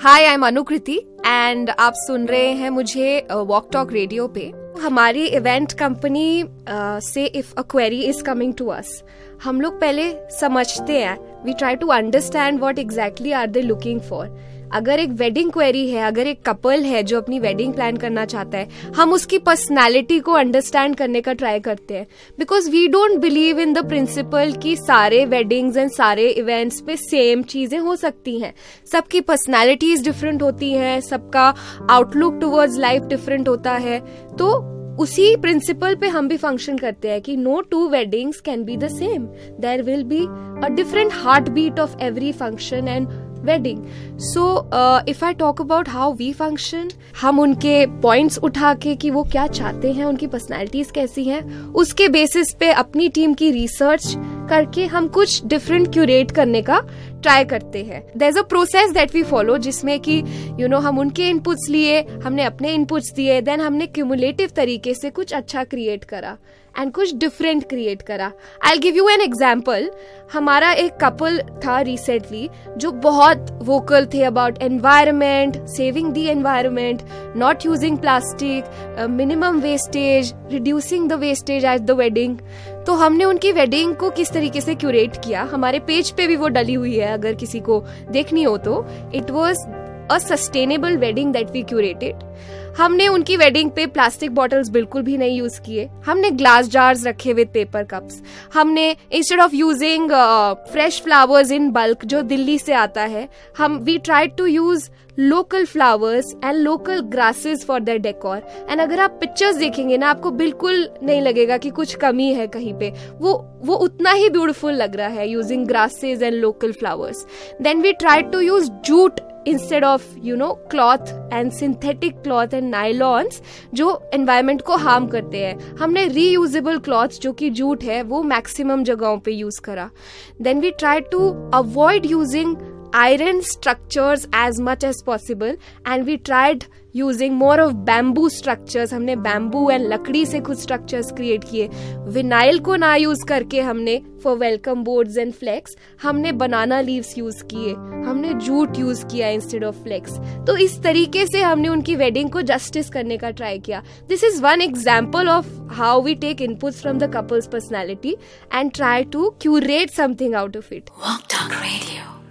Hi, I am Anukriti and आप सुन रहे हैं मुझे वॉक टॉक रेडियो पे। हमारी इवेंट कंपनी से if a query is coming to us, हम लोग पहले समझते हैं, we try to understand what exactly are they looking for. अगर एक वेडिंग क्वेरी है, अगर एक कपल है जो अपनी वेडिंग प्लान करना चाहता है, हम उसकी पर्सनालिटी को अंडरस्टैंड करने का ट्राई करते हैं, because we don't believe in the principal कि सारे वेडिंग्स एंड सारे इवेंट्स पे सेम चीजें हो सकती हैं। सबकी पर्सनालिटीज डिफरेंट होती हैं, सबका आउटलुक टुवर्ड्स लाइफ डिफरेंट होता है। तो उसी प्रिंसिपल पे हम भी फंक्शन करते हैं कि no to weddings can be the same, there will be a different heart beat of every function and wedding. So if I talk about how we function, हम उनके पॉइंट्स उठा के कि वो क्या चाहते हैं, उनकी पर्सनैलिटीज कैसी हैं, उसके बेसिस पे अपनी टीम की रिसर्च करके हम कुछ डिफरेंट क्यूरेट करने का ट्राई करते हैं। There is a process that we follow, जिसमें कि हम उनके इनपुट्स लिए, हमने अपने इनपुट्स दिए, देन हमने क्यूमुलेटिव तरीके से कुछ अच्छा क्रिएट करा एंड कुछ डिफरेंट क्रिएट करा। I give you an example. हमारा एक कपल था रिसेंटली जो बहुत वोकल थे about environment, saving the environment, not using plastic, minimum wastage, reducing the wastage at the wedding. तो हमने उनकी वेडिंग को किस तरीके से क्यूरेट किया, हमारे पेज पे भी वो डली हुई है, अगर किसी को देखनी हो तो। It was a sustainable wedding that we curated. हमने उनकी वेडिंग पे प्लास्टिक बॉटल्स बिल्कुल भी नहीं यूज किए, हमने ग्लास जार्स रखे विद पेपर कप्स। हमने instead of using fresh flowers in bulk जो दिल्ली से आता है, we tried to use local flowers and local grasses for their decor. And अगर आप पिक्चर्स देखेंगे ना, आपको बिल्कुल नहीं लगेगा कि कुछ कमी है कहीं पे, वो उतना ही ब्यूटीफुल लग रहा है using grasses and local flowers. Then we tried to use jute instead of cloth and synthetic cloth and nylons जो environment को harm करते हैं। हमने reusable cloths जो कि जूट है वो maximum जगहों पे यूज करा। Then we tried to avoid using iron structures as much as possible and we tried using more of bamboo structures। हमने बैम्बू एंड लकड़ी से कुछ स्ट्रक्चर्स क्रिएट किए। विनाइल को ना यूज करके हमने for welcome boards and flex हमने बनाना लीव्स यूज किए, हमने जूट यूज किया इंस्टेड ऑफ फ्लेक्स। तो इस तरीके से हमने उनकी वेडिंग को जस्टिस करने का ट्राई किया। This is one example of how we take inputs from the couples personality and try to curate something out of it. Walk talk radio.